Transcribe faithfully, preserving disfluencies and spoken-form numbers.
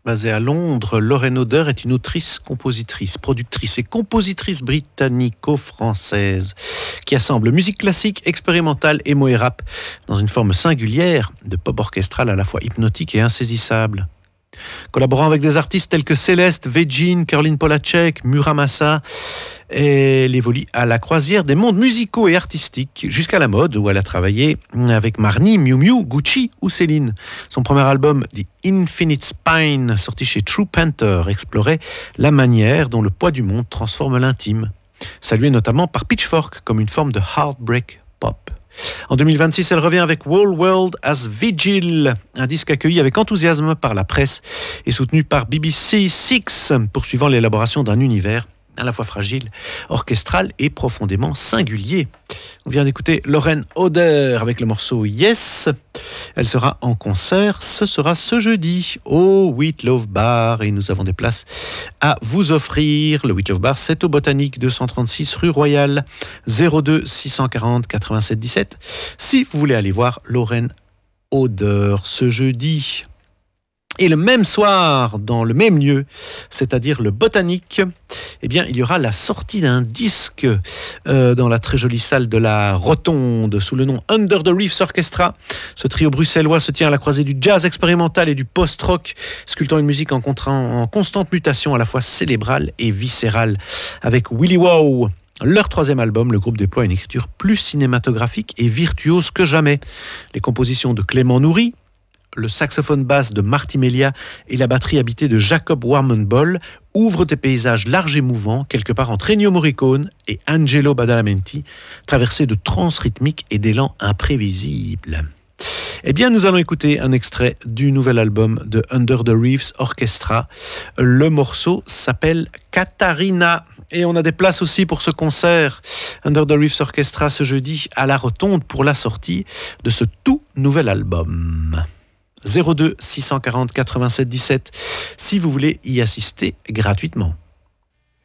Basée à Londres, Lauren Oder est une autrice, compositrice, productrice et compositrice britannico-française qui assemble musique classique, expérimentale et moé rap dans une forme singulière de pop orchestral à la fois hypnotique et insaisissable. Collaborant avec des artistes tels que Céleste, Vejin, Caroline Polachek, Muramasa, elle évolue à la croisière des mondes musicaux et artistiques jusqu'à la mode où elle a travaillé avec Marni, Miu Miu, Gucci ou Céline. Son premier album, The Infinite Spine, sorti chez True Panther, explorait la manière dont le poids du monde transforme l'intime, salué notamment par Pitchfork comme une forme de heartbreak pop. En deux mille vingt-six, elle revient avec Whole World as Vigil, un disque accueilli avec enthousiasme par la presse et soutenu par B B C six, poursuivant l'élaboration d'un univers à la fois fragile, orchestral et profondément singulier. On vient d'écouter Lauren Oder avec le morceau Yes. Elle sera en concert, ce sera ce jeudi au Wheat Loaf Bar et nous avons des places à vous offrir. Le Wheat Loaf Bar, c'est au Botanique deux cent trente-six rue Royale, zéro deux six cent quarante quatre-vingt-sept dix-sept. Si vous voulez aller voir Lauren Oder ce jeudi. Et le même soir, dans le même lieu, c'est-à-dire le Botanique, eh bien, il y aura la sortie d'un disque euh, dans la très jolie salle de la Rotonde sous le nom Under the Reefs Orchestra. Ce trio bruxellois se tient à la croisée du jazz expérimental et du post-rock, sculptant une musique en, contra- en constante mutation à la fois cérébrale et viscérale. Avec Willy Wow, leur troisième album, le groupe déploie une écriture plus cinématographique et virtuose que jamais. Les compositions de Clément Nourri, le saxophone basse de Marty Melia et la batterie habitée de Jacob Warmenbol ouvrent des paysages larges et mouvants, quelque part entre Ennio Morricone et Angelo Badalamenti, traversés de transes rythmiques et d'élan imprévisibles. Eh bien, nous allons écouter un extrait du nouvel album de Under the Reefs Orchestra. Le morceau s'appelle Katharina. Et on a des places aussi pour ce concert Under the Reefs Orchestra ce jeudi à la Rotonde pour la sortie de ce tout nouvel album. zéro deux six cent quarante quatre-vingt-sept dix-sept si vous voulez y assister gratuitement.